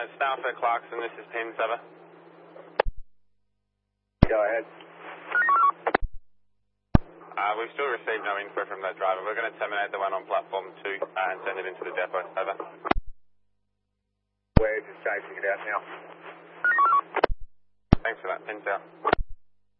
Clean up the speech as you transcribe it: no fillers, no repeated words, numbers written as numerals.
Starford Clarkson, this is Pins over. Go ahead. We've still received no info from that driver. We're going to terminate the one on platform 2 and send it into the depot. Over. We're just chasing it out now. Thanks for that. Pins out.